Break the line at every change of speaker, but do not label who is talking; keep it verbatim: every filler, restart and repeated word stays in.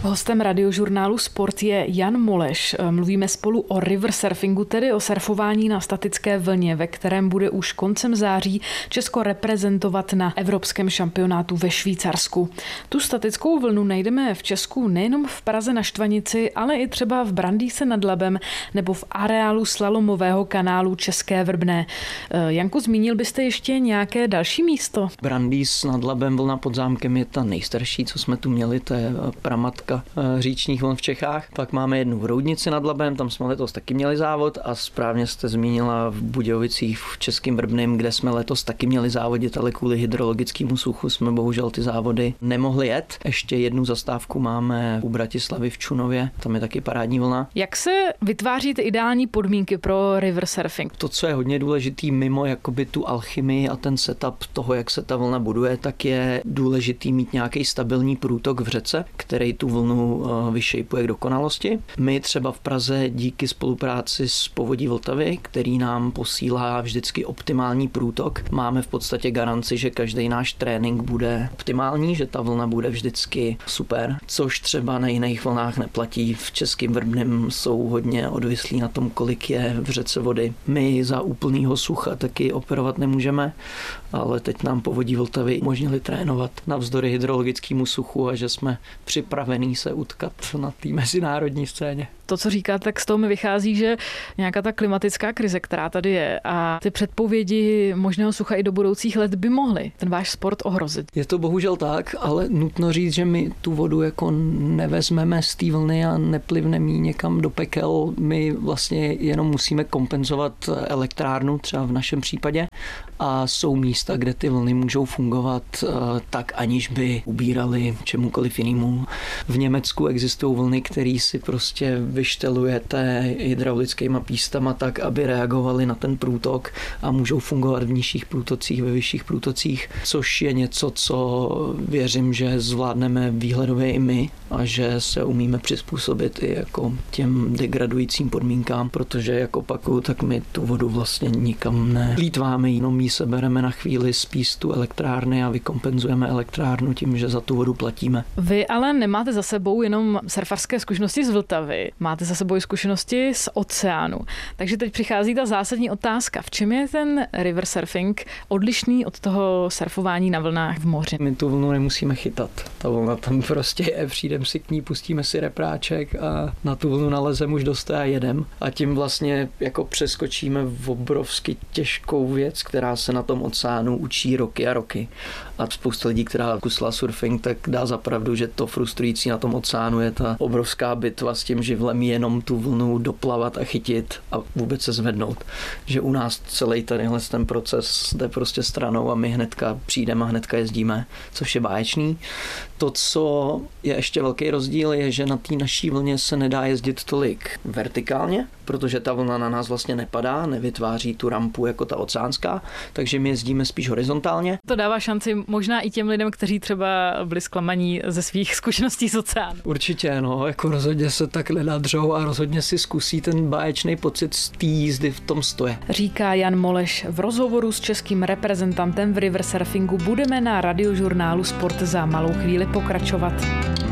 Hostem Radiožurnálu Sport je Jan Moleš. Mluvíme spolu o river surfingu, tedy o surfování na statické vlně, ve kterém bude už koncem září Česko reprezentovat na evropském šampionátu ve Švýcarsku. Tu statickou vlnu najdeme v Česku nejenom v Praze na Štvanici, ale i třeba v Brandýse nad Labem nebo v areálu slalomového kanálu České Vrbné. Janku, zmínil byste ještě nějaké další místo?
Brandýs nad Labem, vlna pod zámkem, je ta nejstarší, co jsme tu měli, to je pramatka říčních vln v Čechách. Pak máme jednu v Roudnici nad Labem, tam jsme letos taky měli závod a správně jste zmínila v Budějovicích v Českém Vrbném, kde jsme letos taky měli závodit, ale kvůli hydrologickému suchu jsme bohužel ty závody nemohli jet. Ještě jednu zastávku máme u Bratislavy v Čunově, tam je taky parádní vlna.
Jak se vytváří ty ideální podmínky pro river surfing?
To, co je hodně důležitý mimo jakoby tu alchymii a ten setup toho, jak se ta vlna buduje, tak je důležitý mít nějaký stabilní průtok v řece, který tu vlnu vyšejpuje k dokonalosti. My třeba v Praze díky spolupráci s Povodí Vltavy, který nám posílá vždycky optimální průtok, máme v podstatě garanci, že každý náš trénink bude optimální, že ta vlna bude vždycky super, což třeba na jiných vlnách neplatí. V Českém Vrbném jsou hodně odvislí na tom, kolik je v řece vody. My za úplnýho sucha taky operovat nemůžeme, ale teď nám Povodí Vltavy umožnili trénovat navzdory hydrologickému suchu a že jsme připravení se utkat na té mezinárodní scéně.
To, co říkáte, tak z toho mi vychází, že nějaká ta klimatická krize, která tady je a ty předpovědi možného sucha i do budoucích let by mohly ten váš sport ohrozit.
Je to bohužel tak, ale nutno říct, že my tu vodu jako nevezmeme z té vlny a neplivneme ji někam do pekel. My vlastně jenom musíme kompenzovat elektrárnu, třeba v našem případě, a jsou místa, kde ty vlny můžou fungovat tak, aniž by ubírali čemukoliv jinému. V Německu existují vlny, které si prostě vyštelujete hydraulickýma pístama tak, aby reagovaly na ten průtok a můžou fungovat v nižších průtocích, ve vyšších průtocích, což je něco, co věřím, že zvládneme výhledově i my a že se umíme přizpůsobit i jako těm degradujícím podmínkám, protože jak opakuju, tak my tu vodu vlastně nikam neplýtváme, jenom ji sebereme na chvíli z pístu elektrárny a vykompenzujeme elektrárnu tím, že za tu vodu platíme.
Vy ale nemáte za sebou jenom surfarské zkušenosti z Vltavy, máte za sebou zkušenosti z oceánu. Takže teď přichází ta zásadní otázka. V čem je ten river surfing odlišný od toho surfování na vlnách v moři?
My tu vlnu nemusíme chytat. Ta vlna tam prostě je, přijdeme si k ní, pustíme si repráček a na tu vlnu nalezem už dost a jedem. A tím vlastně jako přeskočíme v obrovsky těžkou věc, která se na tom oceánu učí roky a roky. A spousta lidí, která kusila surfing, tak dá za pravdu, že to frustrující na tom oceánu je ta obrovská bitva s tím živlem, jenom tu vlnu doplavat a chytit a vůbec se zvednout. Že u nás celý tenhle ten proces jde prostě stranou a my hnedka přijdeme a hnedka jezdíme, což je báječný. To, co je ještě velký rozdíl, je, že na té naší vlně se nedá jezdit tolik vertikálně, protože ta vlna na nás vlastně nepadá, nevytváří tu rampu jako ta oceánská, takže my jezdíme spíš horizontálně.
To dává šanci možná i těm lidem, kteří třeba byli zklamaní ze svých zkušeností z oceánu.
Určitě, no, jako rozhodně se tak nenadřou a rozhodně si zkusí ten báječný pocit z té jízdy v tom stoje.
Říká Jan Moleš. V rozhovoru s českým reprezentantem v river surfingu budeme na Radiožurnálu Sport za malou chvíli pokračovat.